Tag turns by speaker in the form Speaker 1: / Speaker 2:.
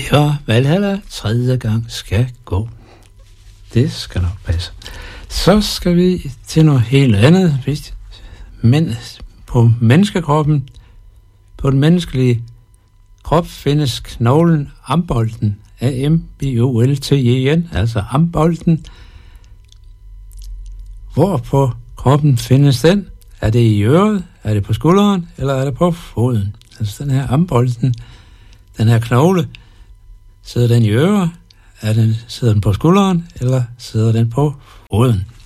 Speaker 1: Ja, Valhalla tredje gang skal gå. Det skal nok passe. Så skal vi til noget helt andet. Men på menneskekroppen, på den menneskelige krop, findes knoglen ambolten, A-M-B-O-L-T-E-N, altså ambolten. Hvor på kroppen findes den? Er det i øret, er det på skulderen, eller er det på foden? Altså den her ambolten, den her knogle, sidder den i øret, sidder den på skulderen, eller sidder den på foden?